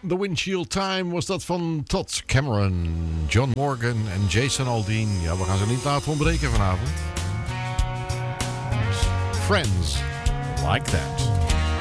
The Windshield Time was dat van Todd Cameron, John Morgan en Jason Aldean. Ja, we gaan ze niet laten ontbreken vanavond. Friends Like That.